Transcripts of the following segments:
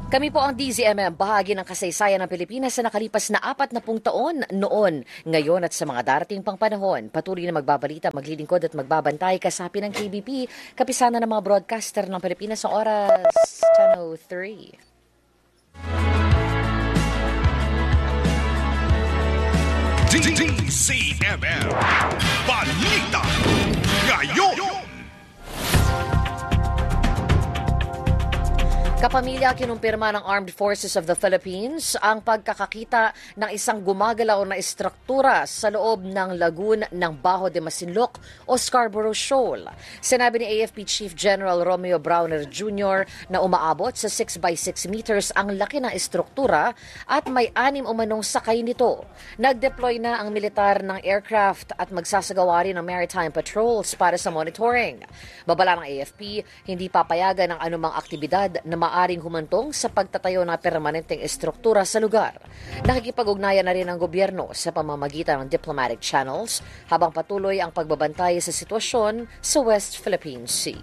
Kami po ang DZMM, bahagi ng kasaysayan ng Pilipinas sa nakalipas na 40 taon noon, ngayon at sa mga darating pang panahon. Patuloy na magbabalita, maglilingkod at magbabantay kasapi ng KBP, kapisanan ng mga broadcaster ng Pilipinas sa oras 10:03. DZMM Balita Ngayon. Kapamilya, kinumpirma ng Armed Forces of the Philippines ang pagkakakita ng isang gumagalaw na estruktura sa loob ng lagoon ng Bajo de Masinloc o Scarborough Shoal. Sinabi ni AFP Chief General Romeo Browner Jr. na umaabot sa 6x6 meters ang laki ng estruktura at may 6 umanong sakay nito. Nag-deploy na ang militar ng aircraft at magsasagawa rin ng maritime patrols para sa monitoring. Babala ng AFP, hindi papayagan ng anumang aktibidad na maaring humantong sa pagtatayo ng permanenteng estruktura sa lugar. Nakikipag-ugnayan na rin ang gobyerno sa pamamagitan ng diplomatic channels habang patuloy ang pagbabantay sa sitwasyon sa West Philippine Sea.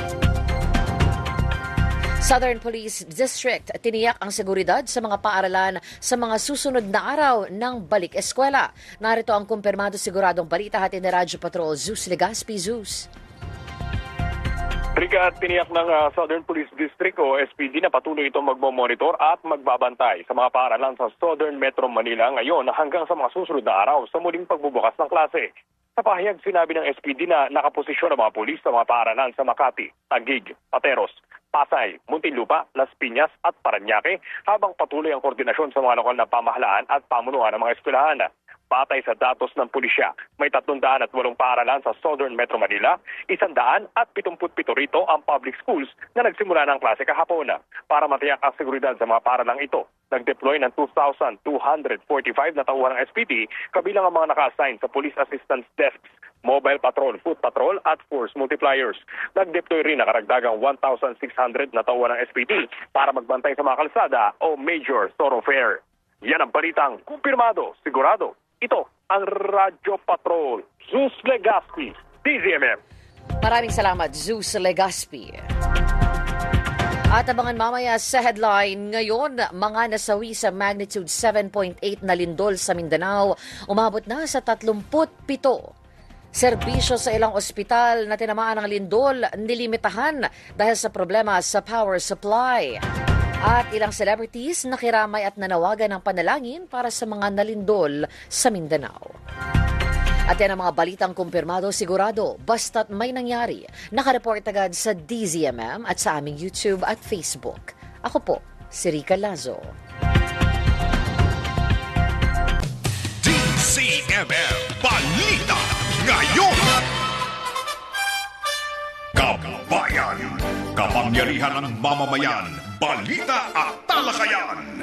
Southern Police District tiniyak ang seguridad sa mga paaralan sa mga susunod na araw ng balik eskwela. Narito ang kumpirmado siguradong balita hatid ni Radyo Patrol Zeus Legaspi. Zeus. Rika, tiniyak ng Southern Police District o SPD na patuloy itong magmomonitor at magbabantay sa mga paaralan sa Southern Metro Manila ngayon hanggang sa mga susunod na araw sa muling pagbubukas ng klase. Sa pahayag, sinabi ng SPD na nakaposisyon ang mga pulis sa mga paaralan sa Makati, Taguig, Pateros, Pasay, Muntinlupa, Las Piñas at Parañaque habang patuloy ang koordinasyon sa mga lokal na pamahalaan at pamunuan ng mga eskwelahan. Batay sa datos ng pulisya, may 308 paaralan sa Southern Metro Manila, 177 rito ang public schools na nagsimula ng klase kahapon. Para matiyak ang seguridad sa mga paaralang ito, nag-deploy ng 2,245 na tauhan ng SPD, kabilang ang mga naka-assign sa Police Assistance Desks, Mobile Patrol, Foot Patrol at Force Multipliers. Nag-deploy rin na karagdagang 1,600 na tauhan ng SPD para magbantay sa mga kalsada o major thoroughfare. Yan ang balitang kumpirmado, sigurado. Ito ang Radyo Patrol, Zeus Legaspi, DZMM. Maraming salamat, Zeus Legaspi. At abangan mamaya sa headline, ngayon mga nasawi sa magnitude 7.8 na lindol sa Mindanao, umabot na sa 37. Serbisyo sa ilang ospital na tinamaan ng lindol nilimitahan dahil sa problema sa power supply. At ilang celebrities nakiramay at nanawagan ng panalangin para sa mga nalindol sa Mindanao. At yan ang mga balitang kumpirmado sigurado basta't may nangyari. Nakareport agad sa DZMM at sa aming YouTube at Facebook. Ako po, si Rica Lazo. DZMM Balita Ngayon. Kabayan, kapangyarihan ng mamamayan, balita at talakayan.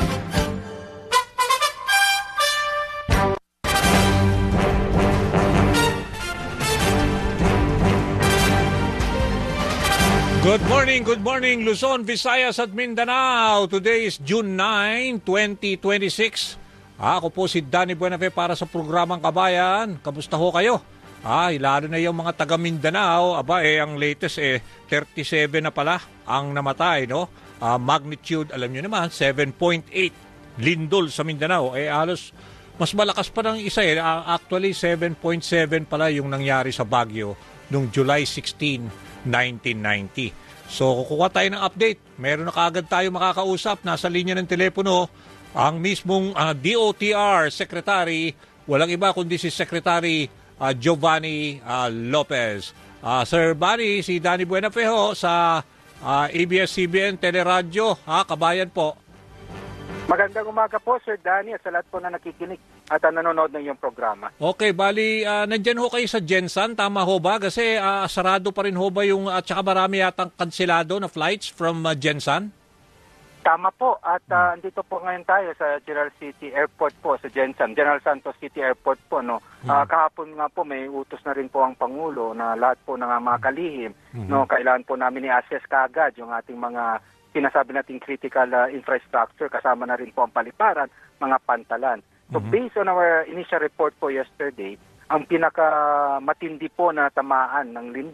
Good morning Luzon, Visayas at Mindanao. Today is June 9, 2026. Ako po si Danny Buenafe para sa programang Kabayan. Kamusta ho kayo? Lalo na yung mga taga Mindanao, ang latest 37 na pala ang namatay, no? Magnitude, alam nyo naman, 7.8 lindol sa Mindanao. Halos mas malakas pa ng isa Actually, 7.7 pala yung nangyari sa Baguio noong July 16, 1990. So, kukuha tayo ng update. Meron na kaagad tayo makakausap. Nasa linya ng telepono ang mismong DOTR Secretary. Walang iba kundi si Secretary Giovanni Lopez. Sir Barry, si Danny Buenafejo sa ABS-CBN Teleradyo. Kabayan po. Magandang umaga po, Sir Danny, at sa lahat po na nakikinig at nanonood ng iyong programa. Okay, bali, nandyan ho kayo sa Jensan, tama ho ba? Kasi sarado pa rin ho ba yung, at saka marami yatang kansilado na flights from Jensan? Tama po, at andito po ngayon tayo sa General City Airport po, sa Jensan, General Santos City Airport po. No? Kahapon nga po may utos na rin po ang Pangulo na lahat po ng mga kalihim. No? Kailangan po namin i-assess kaagad yung ating mga sinasabi nating critical infrastructure, kasama na rin po ang paliparan, mga pantalan. So based on our initial report po yesterday, ang pinakamatindi po na tamaan ng lindol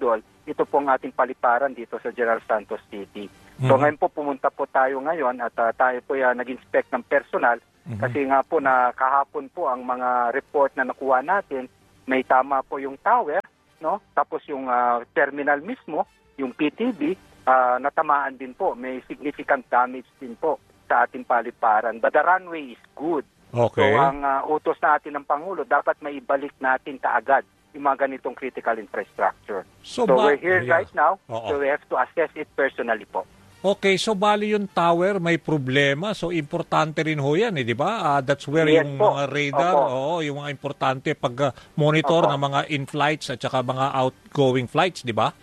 ito pong ating paliparan dito sa General Santos City. So ngayon po pumunta po tayo ngayon at tayo po nag-inspect ng personal kasi nga po na kahapon po ang mga report na nakuha natin, may tama po yung tower, no? Tapos yung terminal mismo, yung PTB, natamaan din po. May significant damage din po sa ating paliparan. But the runway is good. Okay. So ang utos natin ng Pangulo, dapat maibalik natin kaagad yung mga ganitong critical infrastructure. So we're here right now, so we have to assess it personally po. Okay, so bali yung tower may problema. So importante rin ho yan, di ba? That's where Yes yung po. mga radar, yung mga importante pag monitor ng mga in-flights at saka mga outgoing flights, di ba?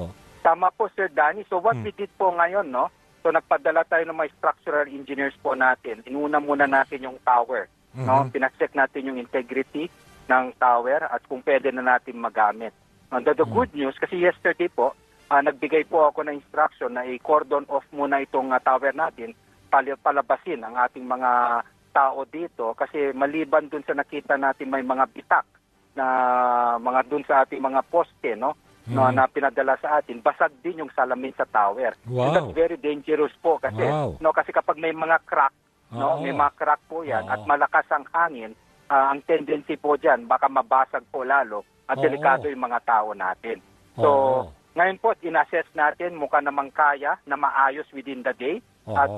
Tama po, Sir Danny. So what we did po ngayon, no? So nagpadala tayo ng mga structural engineers po natin. Inuna muna natin yung tower, no? Pinacheck natin yung integrity ng tower at kung pwede na natin magamit. The good news, kasi yesterday po, nagbigay po ako ng instruction na i-cordon off muna itong tower natin, palabasin ang ating mga tao dito kasi maliban dun sa nakita natin may mga bitak na mga dun sa ating mga poste, no? Na pinadala sa atin, basag din yung salamin sa tower. Wow. And that's very dangerous po kasi kasi kapag may mga crack, may mga crack po yan at malakas ang hangin, ang tendency po diyan baka mabasag po lalo at delikado yung mga tao natin. So, ngayon po, inassess natin, mukha namang kaya na maayos within the day. At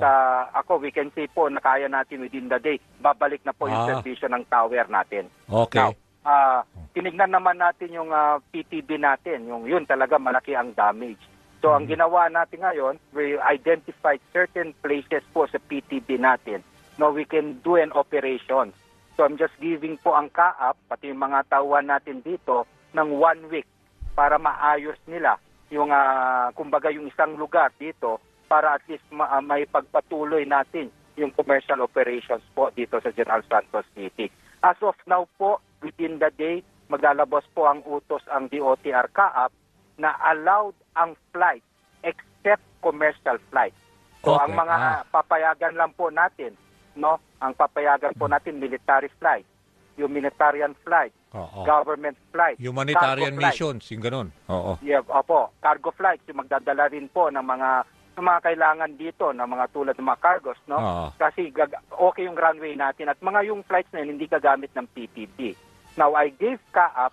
we can say po na kaya natin within the day. Babalik na po yung servisyo ng tower natin. Okay. Now, tinignan naman natin yung PTB natin. Yun talaga malaki ang damage. So, ang ginawa natin ngayon, we identified certain places po sa PTB natin. No, we can do an operation. So, I'm just giving po ang kaap, pati yung mga tauhan natin dito, ng 1 week para maayos nila yung, kumbaga yung isang lugar dito para at least may pagpatuloy natin yung commercial operations po dito sa General Santos City. As of now po, within the day, maglalabas po ang utos ang DOTR CAAP na allowed ang flight except commercial flight. So, ang mga papayagan lang po natin, no? Ang papayagan po natin military flight, humanitarian flight, government flight, humanitarian missions, yung ganun. Yeah, cargo flights, yung magdadala rin po ng mga kailangan dito ng mga tulad ng mga cargos, no? Kasi okay yung runway natin at mga yung flights na yun hindi gagamit ng PPP. Now, I gave CAAP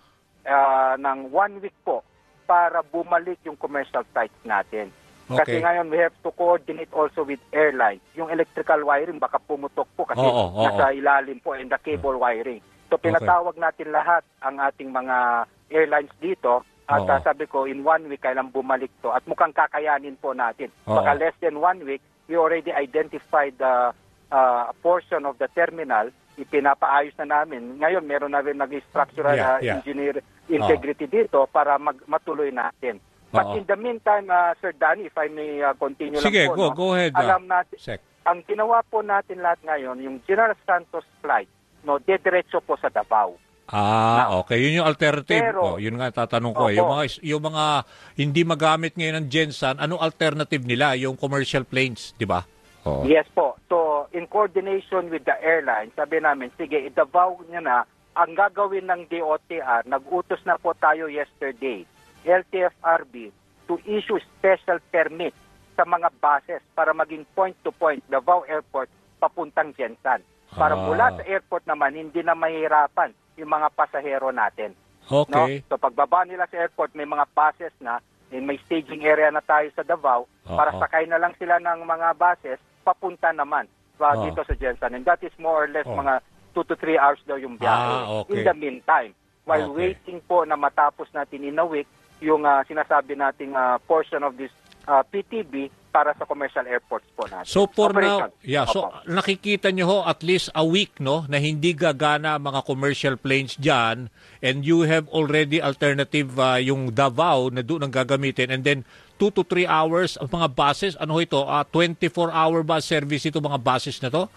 ng 1 week po para bumalik yung commercial flights natin. Kasi ngayon, we have to coordinate also with airlines. Yung electrical wiring, baka pumutok po kasi nasa ilalim po and the cable wiring. So, pinatawag natin lahat ang ating mga airlines dito at sabi ko, in 1 week, kailang bumalik to. At mukhang kakayanin po natin. Baka less than 1 week, we already identified the portion of the terminal. Ipinapaayos na namin. Ngayon, meron na rin structural engineer integrity dito para matuloy natin. But in the meantime, Sir Danny, if I may continue Sige, lang po. Go ahead. Alam natin, ang ginawa po natin lahat ngayon, yung General Santos flight, dediretso po sa Davao. Okay. Yun yung alternative. Pero, yun nga tatanong ko. Yung mga hindi magamit ngayon ng Gensan, anong alternative nila? Yung commercial planes, di ba? Yes po. So, in coordination with the airline, sabi namin, sige, i-Davao nyo na. Ang gagawin ng DOTR, nag-utos na po tayo yesterday, LTFRB, to issue special permit sa mga buses para maging point-to-point Davao Airport papuntang Gensan. Para mula sa airport naman, hindi na mahirapan yung mga pasahero natin. Okay. No? So pagbaba nila sa airport, may mga buses na, may staging area na tayo sa Davao, para sakay na lang sila ng mga buses, papunta naman dito sa Gensan. And that is more or less mga 2 to 3 hours daw yung biyahe. In the meantime, while waiting po na matapos natin in a week, yung sinasabi nating portion of this PTB para sa commercial airports po natin. So for now, so nakikita nyo ho at least a week, no, na hindi gagana mga commercial planes dyan, and you have already alternative yung Davao na doon ang gagamitin, and then 2 to 3 hours ang mga buses. Ano ho ito? 24-hour bus service ito mga buses na to?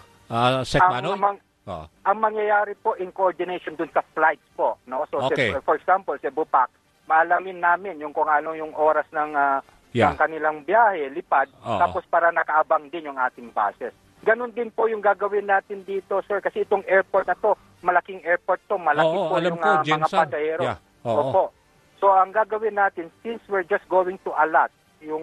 Ang mangyayari po in coordination dun sa flights po, no? So for example, sa Bupak, maalamin namin yung kung ano yung oras ng kanilang biyahe, lipad, tapos para nakaabang din yung ating buses. Ganon din po yung gagawin natin dito, sir, kasi itong airport na to, malaking airport to, malaki po yung mga pasahero. Opo. So ang gagawin natin, since we're just going to allot yung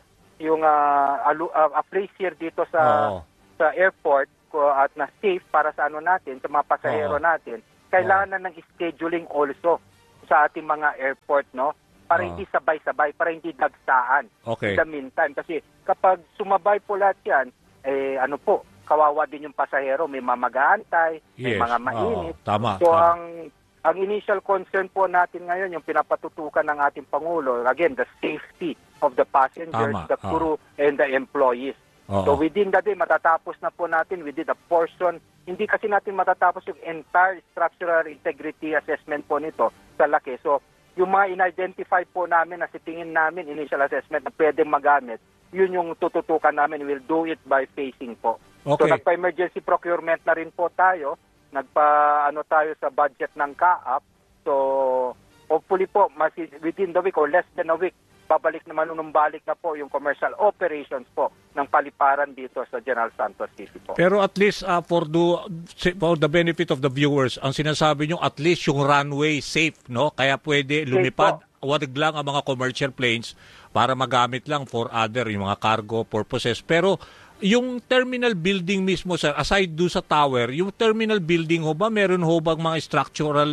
a place here dito sa airport at na safe para sa natin, sa mga pasahero natin, kailangan na ng scheduling also sa ating mga airport, no? Para hindi sabay-sabay, para hindi dagsaan in the meantime. Kasi kapag sumabay po lahat yan, kawawa din yung pasahero, may mamag-aantay, may mga mainit. Tama. So ang initial concern po natin ngayon, yung pinapatutukan ng ating Pangulo, again, the safety of the passengers, the crew, and the employees. So within the day, matatapos na po natin within a portion. Hindi kasi natin matatapos yung entire structural integrity assessment po nito sa laki. So yung mga in-identify po namin na tingin namin, initial assessment na pwedeng magamit, yun yung tututukan namin. We'll do it by phasing po. So nagpa-emergency procurement na rin po tayo. Tayo sa budget ng CAAP. So hopefully po, within the week or less than a week, babalik naman balik na po yung commercial operations po ng paliparan dito sa General Santos City po. Pero at least for the benefit of the viewers, ang sinasabi nyo at least yung runway safe, no? Kaya pwede lumipad, wag lang ang mga commercial planes para magamit lang for other, yung mga cargo purposes. Pero yung terminal building mismo, sir, aside do sa tower, yung terminal building ho ba, meron ho bang mga structural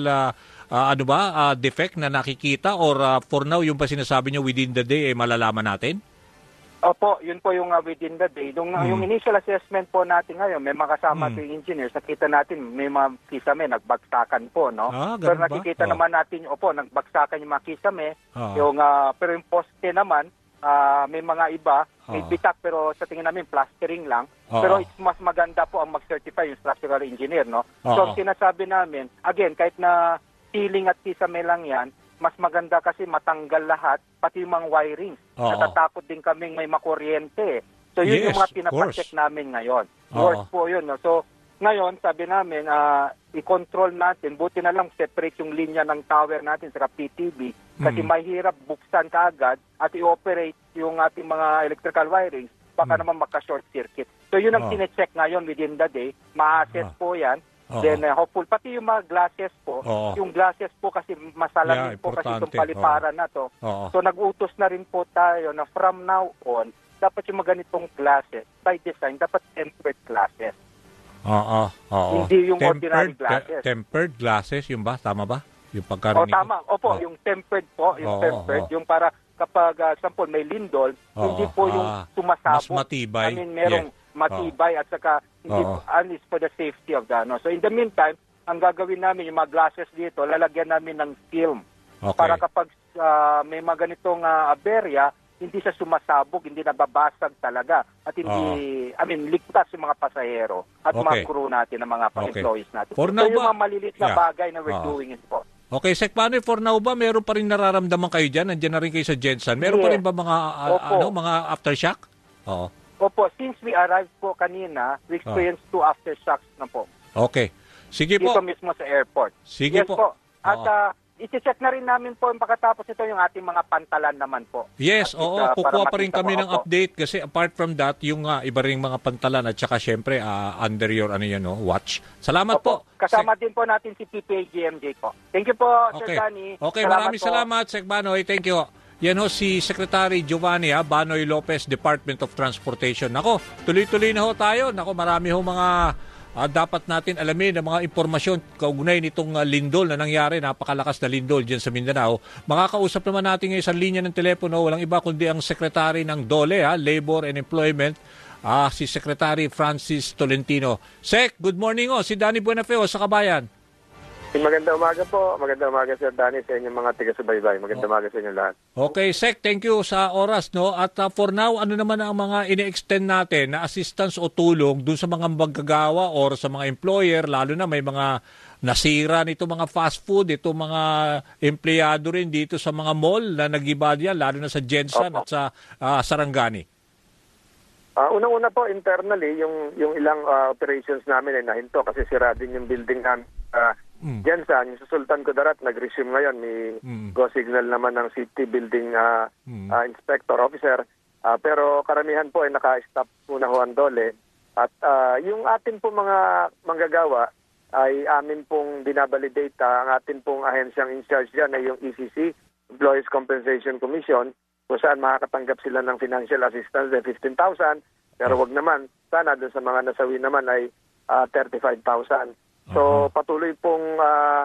defect na nakikita or for now yung pa sinasabi nyo within the day malalaman natin? Opo, yun po yung within the day. Yung initial assessment po natin ngayon, may makasama yung engineers, nakita natin may mga kisame, nagbagsakan po, no? Pero nakikita naman natin, nagbagsakan yung mga kisame, pero yung poste naman, may mga iba, may bitak, pero sa tingin namin plastering lang. Pero it's mas maganda po ang mag-certify yung structural engineer, no? So ang sinasabi namin, again, kahit na ceiling at kisame lang yan, mas maganda kasi matanggal lahat, pati yung mga wirings. Natatakot din kaming may makuryente. So yun yung mga pinapacheck namin ngayon. Work po yun. No? So ngayon, sabi namin, i-control natin, buti na lang separate yung linya ng tower natin sa PTB kasi mahirap buksan kaagad at i-operate yung ating mga electrical wirings, baka naman magka-short circuit. So yun ang sinecheck ngayon within the day, ma-assess po yan. Then hopeful, pati yung mga glasses po, yung glasses po kasi masalamin po kasi itong paliparan na to. So nag-utos na rin po tayo na from now on, dapat yung mga ganitong glasses, by design, dapat tempered glasses. Hindi yung ordinary glasses. Tempered glasses, yung ba? Tama ba? Yung pagkarinig? Tama. Yung tempered po, yung tempered, yung para kapag, example, may lindol, hindi po yung sumasabog. Mas matibay. I mean, merong matibay at saka hindi for the safety of the So in the meantime, ang gagawin namin yung mga glasses dito, lalagyan namin ng film para kapag may mga ganitong aberya, hindi siya sumasabog, hindi nababasag talaga at hindi ligtas yung mga pasahero at mga crew natin, ng mga employees natin. For now yung mga maliliit na bagay na we're doing it po. Okay, Sec, paano for now ba meron pa rin nararamdaman kayo diyan? Nandiyan na rin kayo sa Jensen. Meron pa rin ba mga mga aftershock? Opo, since we arrived po kanina, we experienced 2 aftershocks na po. Okay. Sige po. Dito mismo sa airport. Sige po. At i-check na rin namin po yung pagkatapos ito yung ating mga pantalan naman po. Yes, kukuha pa rin kami ng update kasi apart from that, yung iba ring mga pantalan at saka syempre under your watch. Salamat po. Kasama din po natin si PPA-GMJ po. Thank you po, Sir Danny. Okay, maraming salamat, Sec Banoy. Thank you. Yan si Secretary Giovanni Banoy Lopez, Department of Transportation. Nako, tuloy-tuloy na tayo. Nako, marami mga dapat natin alamin ng mga impormasyon kaugnay nitong lindol na nangyari, napakalakas na lindol dyan sa Mindanao. Makakausap naman natin ngayon sa linya ng telepono, walang iba kundi ang Secretary ng DOLE, Labor and Employment, si Secretary Francis Tolentino. Sec, good morning si Danny Buenafeo sa Kabayan. Magandang umaga po. Magandang umaga, Sir Danny, sa inyong mga taga-subaybay. Magandang umaga sa inyo lahat. Okay, Sec, thank you sa oras. At for now, ano naman ang mga ini-extend natin na assistance o tulong dun sa mga manggagawa or sa mga employer, lalo na may mga nasira nito mga fast food, ito mga empleyado rin dito sa mga mall na nag-iba diyan, lalo na sa Jensen at sa Sarangani. Unang-una po, internally, yung ilang operations namin ay nahinto kasi sira din yung building namin. Jensen, yung sa Sultan Kudarat, nag-resume ngayon. May go signal naman ng city building inspector officer. Pero karamihan po ay naka-stop muna ho ang DOLE. At yung atin po mga manggagawa ay amin pong binabalidate. Ang atin pong ahensyang in charge dyan ay yung ECC, Employees Compensation Commission, kung saan makakatanggap sila ng financial assistance ay 15,000, pero wag naman, sana doon sa mga nasawi naman ay 35,000. So patuloy pong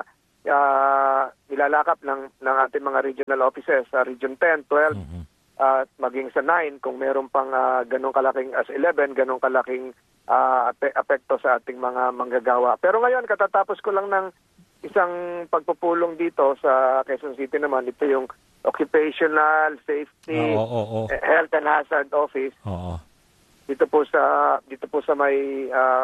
nilalakap ng ating mga regional offices sa Region 10, 12, maging sa 9 kung meron pang ganong kalaking as 11, ganong kalaking apekto sa ating mga manggagawa. Pero ngayon, katatapos ko lang ng isang pagpupulong dito sa Quezon City naman, ito yung Occupational Safety Health and Hazard Office. Dito po sa may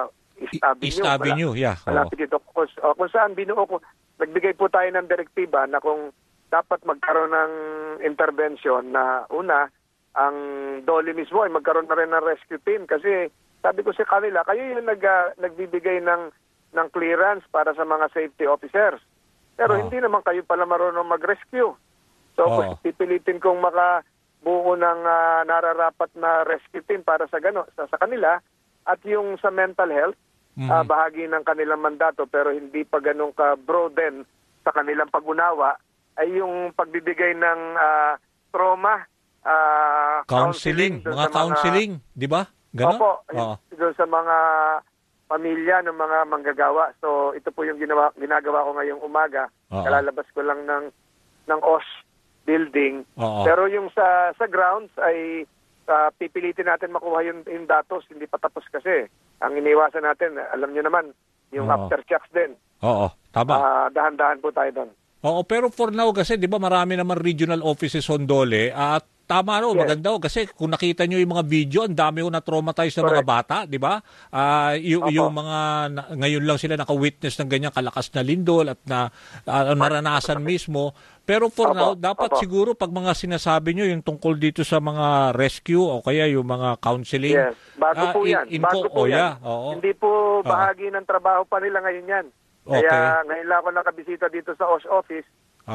East Avenue. Malapit dito. Kung saan binuo ko, nagbigay po tayo ng direktiba na kung dapat magkaroon ng intervention na una, ang DOLE mismo ay magkaroon na rin ng rescue team kasi sabi ko sa kanila, kayo yung nagbibigay ng clearance para sa mga safety officers. Pero hindi naman kayo pala marunong mag-rescue. So pipilitin kong makabuo ng nararapat na rescue team para sa kanila at yung sa mental health, bahagi ng kanilang mandato pero hindi pa ganun ka-broaden sa kanilang pag-unawa ay yung pagbibigay ng trauma, counseling, mga counseling, di ba? Ganon? Opo, doon sa mga pamilya ng mga manggagawa. So ito po yung ginagawa ko ngayong umaga. Kalalabas ko lang ng OS building. Pero yung sa grounds ay pipilitin natin makuha yung datos, hindi pa tapos kasi. Ang iniwasan natin, alam nyo naman, yung aftershocks din. Tama. Dahan-dahan po tayo doon. Pero for now kasi, di ba marami naman regional offices on DOLE at tama maganda kasi kung nakita nyo yung mga video, ang dami ko na-traumatize na mga bata, di ba? Yung mga, ngayon lang sila naka-witness ng ganyan kalakas na lindol at naranasan mismo. Pero for now, dapat siguro pag mga sinasabi nyo yung tungkol dito sa mga rescue o kaya yung mga counseling. Yes, bago po yan. Hindi po bahagi ng trabaho pa nila ngayon yan. Kaya ngayon lang ako nakabisita dito sa OS office.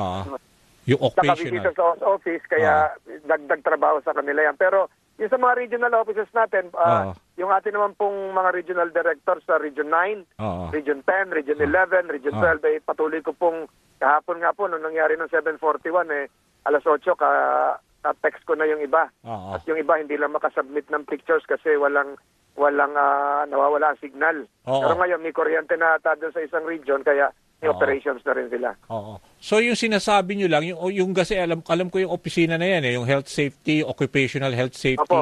Yung occupational. Nakabisita sa OS office, kaya dagdag trabaho sa kanila yan. Pero yung sa mga regional offices natin, yung atin naman pong mga regional directors sa Region 9, Region 10, Region 11, Region 12, ay patuloy ko pong kahapon nga po, nung nangyari ng 741, alas 8, ka-text ko na yung iba. At yung iba hindi lang makasubmit ng pictures kasi walang nawawala ang signal. Pero ngayon may kuryente na ata doon sa isang region kaya may operations na rin sila. So yung sinasabi nyo lang, yung kasi alam ko yung opisina na yan, yung health safety, occupational health safety.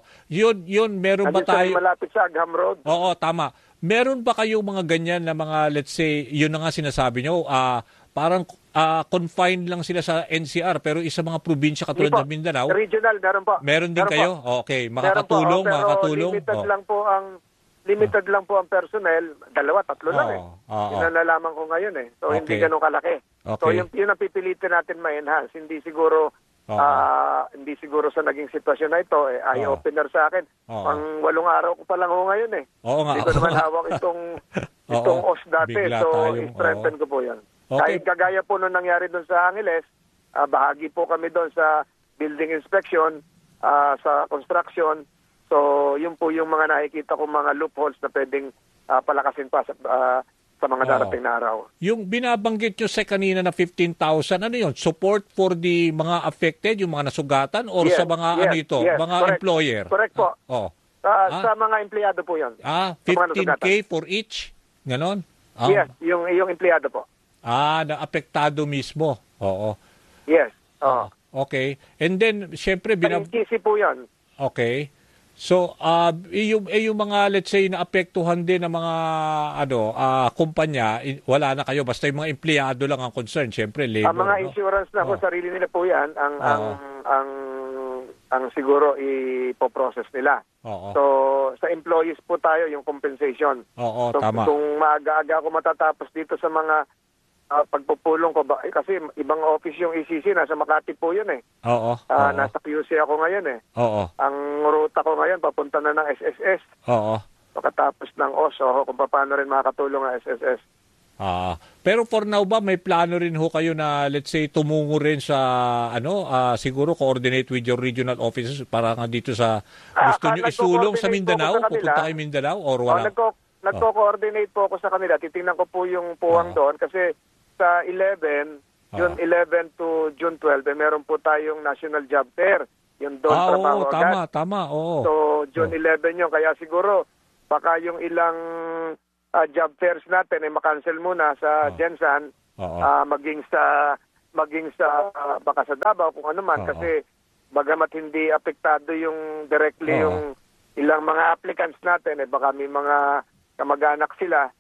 Yun meron ba tayo? Malapit sa Agham Road. Tama. Meron ba kayong mga ganyan na mga, let's say, yun na nga sinasabi nyo, parang confined lang sila sa NCR pero isa mga probinsya katulad ng Mindanao. Regional, meron po. Meron din kayo? Okay, makakatulong. Limited lang po ang personnel, 2, 3 lang Yun ang nalaman ko ngayon So hindi ganun kalaki. So yun ang pipilitin natin ma-enhance. Hindi siguro sa naging sitwasyon na ito, eye-opener sa akin. Pang 8 araw ko pa lang ho ngayon Hindi ko naman hawak itong OS dati. So i-strengthen ko po yan. Kahit kagaya po nung nangyari doon sa Angeles, bahagi po kami doon sa building inspection, sa construction. So, yun po yung mga nakikita ko mga loopholes na pwedeng palakasin pa sa mga darating na araw. Yung binabanggit nyo sa kanina na 15,000, ano yun? Support for the mga affected, yung mga nasugatan, or sa mga mga employer? Correct po. Sa mga empleyado po yun. 15K for each? Ganon? Yes, yung empleyado po. Na-apektado mismo. Yes. Okay. And then, syempre, easy po yun. Okay. So, yung mga, let's say, naapektuhan din ng mga kumpanya, wala na kayo. Basta yung mga empleyado lang ang concern. Siyempre, labor. Ang mga insurance na sarili nila po yan, ang siguro ipoprocess nila. So, sa employees po tayo, yung compensation. So, tama. Kung maaga-aga ako matatapos dito sa mga pagpupulong ko, kasi ibang office yung ECC, nasa Makati po yun nasa QC ako ngayon Ang ruta ko ngayon, papunta na ng SSS. Pagkatapos ng OS, kung paano rin makakatulong ang SSS. Pero for now ba, may plano rin ho kayo na, let's say, tumungo rin sa, siguro coordinate with your regional offices para nga dito sa, gusto nyo isulong sa Mindanao? Pupunta kayo Mindanao or wala? Nagko-coordinate po ako sa kanila. Titingnan ko po yung puwang doon kasi sa 11, June 11 to June 12, meron po tayong National Job Fair. Yung doon trabaho agad. Tama. Oo. So, June 11 yun. Kaya siguro, baka yung ilang job fairs natin ay makancel muna sa Jensan, maging sa baka sa Davao, kung ano man. Kasi, bagamat hindi apektado yung directly yung ilang mga applicants natin, baka may mga kamag-anak sila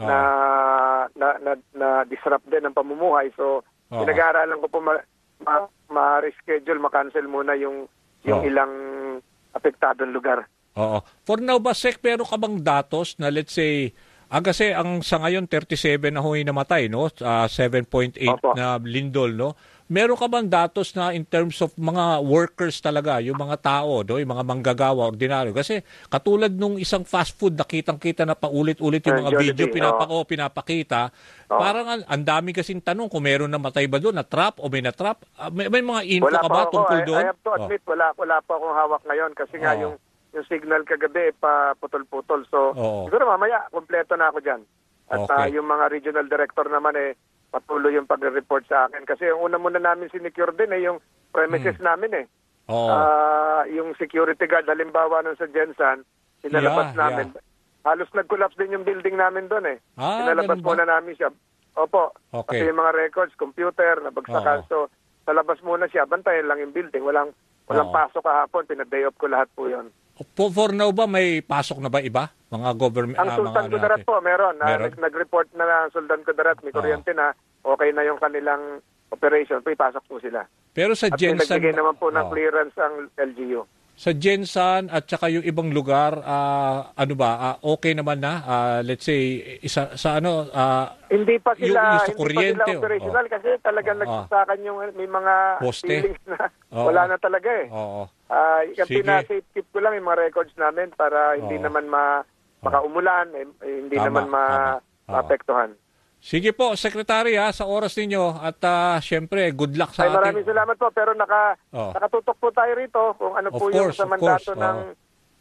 na disrupt din ang pamumuhay. So, pinag-aaralan ko po ma-reschedule, ma-cancel muna yung ilang apektadong lugar. Oo. For now ba, Sec, pero ka bang datos na let's say, kasi sa ngayon 37 na huy namatay, no? 7.8 na lindol, no? Meron ka bang datos na in terms of mga workers talaga, yung mga tao, no? Yung mga manggagawa, ordinaryo? Kasi katulad nung isang fast food, nakitang-kita na paulit-ulit yung mga video pinapakita. Parang ang dami kasing tanong kung meron na matay ba doon, na-trap o may na-trap. May mga info ka ba tungkol doon? I have to admit, wala pa akong hawak ngayon kasi nga yung signal kagabi pa putol-putol. So, siguro mamaya, kompleto na ako dyan. At yung mga regional director naman patuloy yung pag-report sa akin. Kasi yung una muna namin sinecure din yung premises namin yung security guard, halimbawa nun sa Jensan, pinalabas namin. Halos nag-collapse din yung building namin doon pinalabas muna namin siya. Opo. Kasi yung mga records, computer, nabagsakan. So, sa labas muna siya, bantayan lang yung building. Walang pasok kahapon, pinaday off ko lahat po yun. For now ba may pasok na ba iba? Mga government? Ang Sultan Kudarat po, meron. Nag-report na Sultan Kudarat, may kuryente na, okay na yung kanilang operation, pasok po sila. Pero sa Jensan... At nagbigay naman po ng clearance ang LGU. Sa Jensan at saka yung ibang lugar, okay naman na? Let's say, hindi pa sila kuryente, operational kasi talagang nagsasakan yung may mga feelings na wala na talaga yung pina-safe keep ko lang yung mga records namin para hindi naman makaumulan, hindi naman maapektuhan. Sige po, Secretary, sa oras ninyo at syempre, good luck sa ating... Maraming salamat po, pero nakatutok po tayo rito kung ano po yung sa mandato ng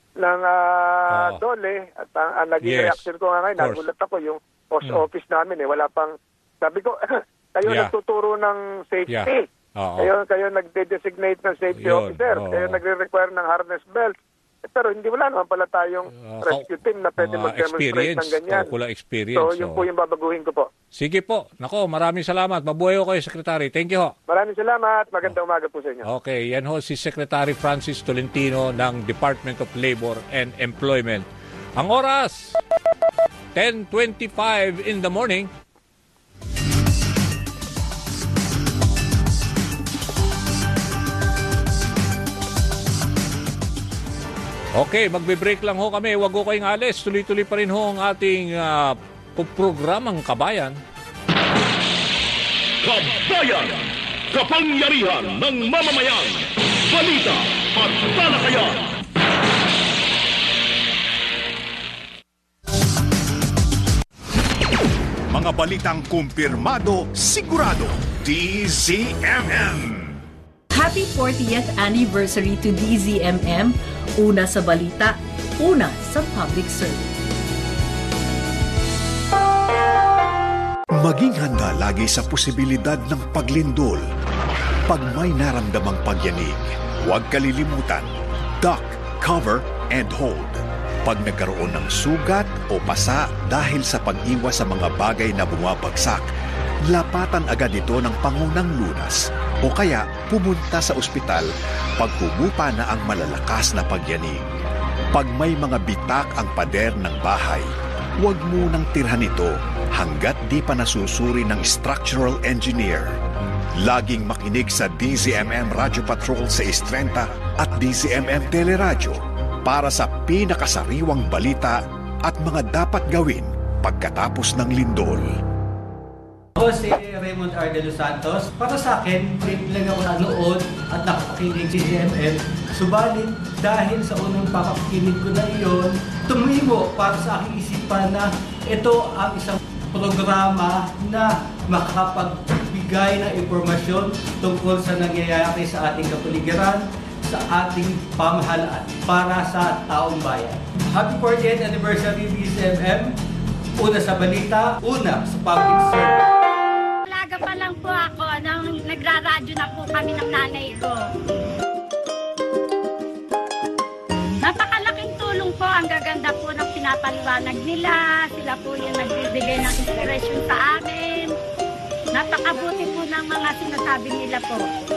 DOLE at ang naging reaction ko nga ngayon, nagulat ako yung post office namin wala pang, sabi ko, kayo nagtuturo ng safety. Kayo nagde-designate ng safety officer. Kayo nagre-require ng harness belt. Pero wala naman pala tayong rescue team na pwede mag-demonstrate ng ganyan. Experience. So, yun po yung babaguhin ko po. Sige po. Nako, maraming salamat. Mabuhay ko kayo, Secretary. Thank you ho. Maraming salamat. Magandang umaga po sa inyo. Okay, yan ho si Secretary Francis Tolentino ng Department of Labor and Employment. Ang oras, 10:25 in the morning. Okay, magbe-break lang ho kami. Huwag ho kayong alis. Tuloy-tuloy pa rin ho ang ating programang Kabayan. Kabayan! Kapangyarihan ng mamamayan! Balita at talakayan! Mga balitang kumpirmado, sigurado. DZMM. Happy 40th anniversary to DZMM. Una sa balita, una sa public service. Maging handa lagi sa posibilidad ng paglindol. Pag may naramdamang pagyanig, huwag kalilimutan, duck, cover, and hold. Pag nagkaroon ng sugat o pasa dahil sa pag-iwas sa mga bagay na bumabagsak, lapatan agad ito ng pangunang lunas o kaya pumunta sa ospital pag humupa na ang malalakas na pagyanig. Pag may mga bitak ang pader ng bahay, huwag munang tirhan ito hanggat di pa nasusuri ng structural engineer. Laging makinig sa DZMM Radio Patrol sa 630 at DZMM Teleradyo para sa pinakasariwang balita at mga dapat gawin pagkatapos ng lindol. Ako si Raymond R. De Los Santos. Para sa akin, trip lang ako nanood at nakapakinig si DZMM. Subalit, dahil sa unang papakinig ko na iyon, tumimo para sa aking isipan na ito ang isang programa na makapagbigay ng impormasyon tungkol sa nangyayari sa ating kapaligiran, sa ating pamahalaan para sa taong bayan. Happy 40th anniversary DZMM. Una sa balita, una sa public service. Alaga pa lang po ako, nagraradyo na po kami ng nanay ko. Napakalaking tulong po, ang gaganda po ng pinapaliwanag nila. Sila po yung nagbibigay ng inspiration sa amin. Napakabuti po ng mga sinasabi nila po.